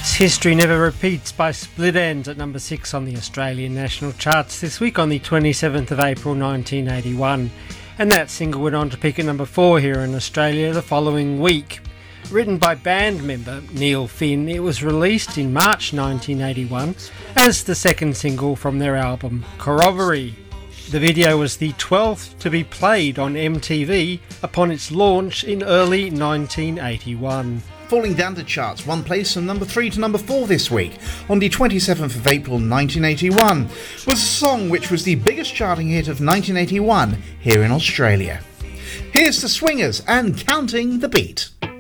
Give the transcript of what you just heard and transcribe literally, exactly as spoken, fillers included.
It's History Never Repeats by Split Enz at number six on the Australian national charts this week on the twenty-seventh of April nineteen eighty-one. And that single went on to peak at number four here in Australia the following week. Written by band member Neil Finn, it was released in March nineteen eighty-one as the second single from their album Corroboree. The video was the twelfth to be played on M T V upon its launch in early nineteen eighty-one. Falling down the charts one place from number three to number four this week on the twenty-seventh of April nineteen eighty-one was a song which was the biggest charting hit of nineteen eighty-one here in Australia. Here's the Swingers and Counting the Beat.